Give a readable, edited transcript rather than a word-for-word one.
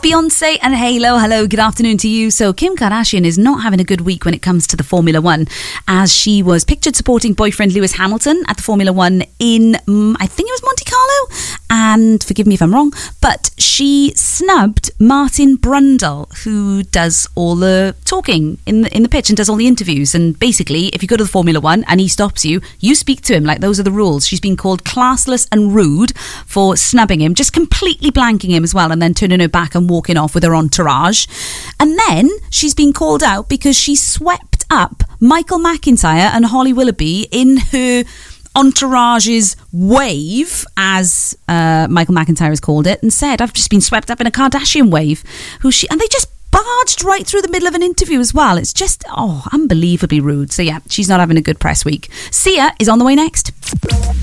Beyonce and Halo. Hello, good afternoon to you. So Kim Kardashian is not having a good week when it comes to the Formula One, as she was pictured supporting boyfriend Lewis Hamilton at the Formula One in, I think it was Monte Carlo, and forgive me if I'm wrong, but she snubbed Martin Brundle, who does all the talking in the pitch and does all the interviews. And basically, if you go to the Formula One and he stops you, you speak to him, like those are the rules. She's been called classless and rude for snubbing him, just completely blanking him as well, and then turning her back and walking off with her entourage. And then she's been called out because she swept up Michael McIntyre and Holly Willoughby in her entourage's wave, as Michael McIntyre has called it, and said, I've just been swept up in a Kardashian wave. And they just barged right through the middle of an interview as well. It's just, unbelievably rude. So yeah, she's not having a good press week. Sia is on the way next.